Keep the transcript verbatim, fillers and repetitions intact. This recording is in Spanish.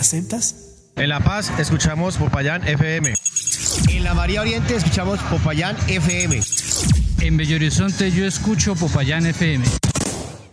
¿Aceptas? En La Paz escuchamos Popayán F M. En la María Oriente escuchamos Popayán F M. En Bello Horizonte yo escucho Popayán F M.